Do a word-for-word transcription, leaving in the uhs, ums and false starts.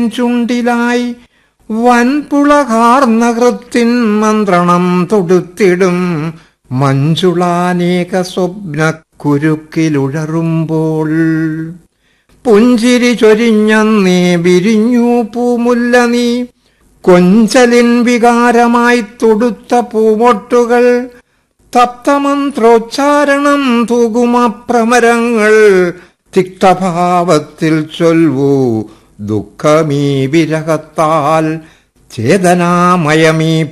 ചുണ്ടിലായി വൻപുളകാർന്ന കൃത്തിൻ മന്ത്രണം തൊടുത്തിടും മഞ്ജുളാനേക സ്വപ്ന കുരുക്കിലുഴറുമ്പോൾ പുഞ്ചിരി ചൊരിഞ്ഞന്നേ വിരിഞ്ഞു പൂമുല്ല നീ കൊഞ്ചലിൻ വികാരമായി തൊടുത്ത പൂമൊട്ടുകൾ തപ്തമന്ത്രോച്ചാരണം തൂകുമപ്രമരങ്ങൾ തിക്തഭാവത്തിൽ ചൊൽവൂ ദുഃഖമീ വിരഹത്താൽ ചേതനാമയമീ